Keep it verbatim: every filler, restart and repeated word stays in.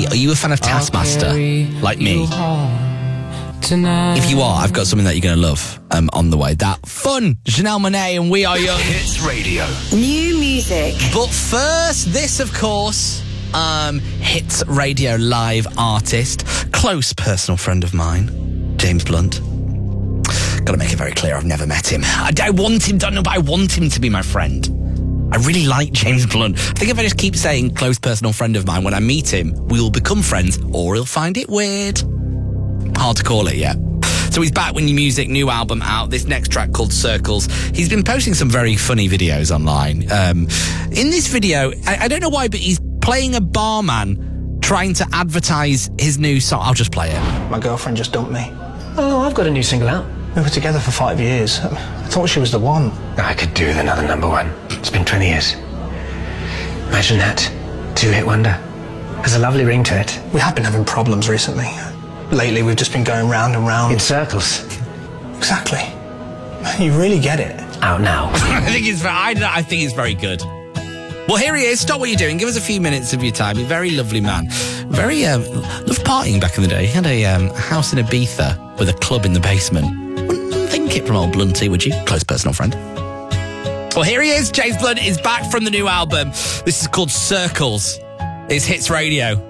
Are you a fan of Taskmaster, like me? If you are, I've got something that you're going to love um, on the way. That fun, Janelle Monáe and We Are Young. Hits Radio. New music. But first, this, of course, um, Hits Radio live artist, close personal friend of mine, James Blunt. Got to make it very clear, I've never met him. I, I want him, don't know, but I want him to be my friend. I really like James Blunt. I think if I just keep saying close personal friend of mine, when I meet him, we will become friends, or he'll find it weird. Hard to call it yet. So he's back with new music, new album out. This next track called Circles. He's been posting some very funny videos online. Um, in this video, I, I don't know why, but he's playing a barman trying to advertise his new song. I'll just play it. My girlfriend just dumped me. Oh, I've got a new single out. We were together for five years. I thought she was the one. I could do with another number one. It's been twenty years. Imagine that. Two-hit wonder. Has a lovely ring to it. We have been having problems recently. Lately, we've just been going round and round. In circles. Exactly. You really get it. Out now. I think it's very, I, I think it's very good. Well, here he is. Stop what you're doing. Give us a few minutes of your time. He's a very lovely man. Very, um, loved partying back in the day. He had a um, house in Ibiza with a club in the basement. Wouldn't think it from old Blunty, would you? Close personal friend. Well, here he is. James Blunt is back from the new album. This is called Circles. It's Hits Radio.